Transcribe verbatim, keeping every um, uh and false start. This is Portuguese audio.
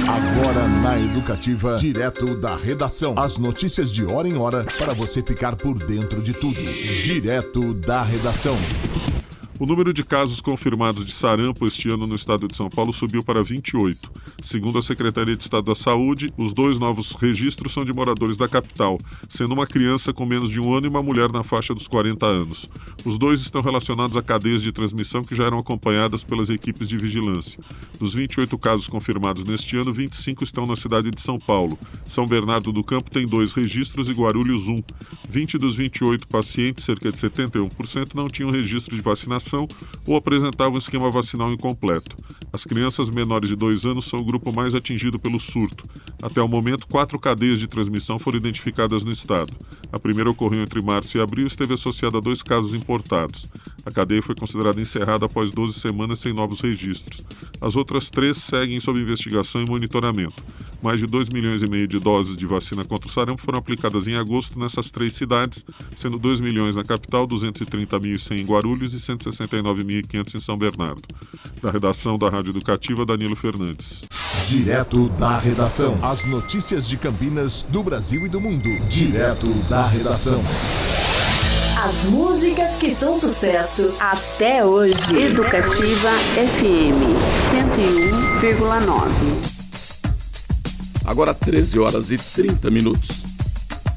Agora na Educativa, direto da redação. As notícias de hora em hora para você ficar por dentro de tudo. Direto da redação. O número de casos confirmados de sarampo este ano no estado de São Paulo subiu para vinte e oito. Segundo a Secretaria de Estado da Saúde, os dois novos registros são de moradores da capital, sendo uma criança com menos de um ano e uma mulher na faixa dos quarenta anos. Os dois estão relacionados a cadeias de transmissão que já eram acompanhadas pelas equipes de vigilância. Dos vinte e oito casos confirmados neste ano, vinte e cinco estão na cidade de São Paulo. São Bernardo do Campo tem dois registros e Guarulhos um. vinte dos vinte e oito pacientes, cerca de setenta e um por cento, não tinham registro de vacinação ou apresentavam um esquema vacinal incompleto. As crianças menores de dois anos são o grupo mais atingido pelo surto. Até o momento, quatro cadeias de transmissão foram identificadas no estado. A primeira ocorreu entre março e abril e esteve associada a dois casos importados. A cadeia foi considerada encerrada após doze semanas sem novos registros. As outras três seguem sob investigação e monitoramento. Mais de dois milhões e meio de doses de vacina contra o sarampo foram aplicadas em agosto nessas três cidades, sendo dois milhões na capital, duzentos e trinta mil e cem em Guarulhos e cento e sessenta e nove mil e quinhentos em São Bernardo. Da redação da Rádio Educativa, Danilo Fernandes. Direto da redação. As notícias de Campinas, do Brasil e do mundo. Direto da redação. As músicas que são sucesso até hoje. Educativa F M cento e um vírgula nove. Agora treze horas e trinta minutos.